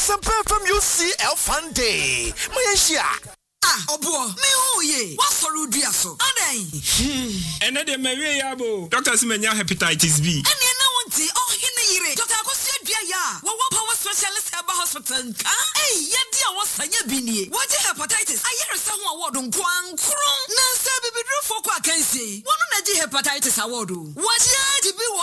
Asampa from UCL Fun Day. Malaysia. Obo, me who ye? What for you do so? And then Maria Yabo. Doctor Simenia hepatitis B. And you know what? Oh, Hinay, Dr. Cosia, what power specialist about hospital? Hey, yet dear was Sanya Bini. What hepatitis? I hear someone word on Quang Krum. Nancy, baby, drew for what can say. One of the hepatitis award. What ya to be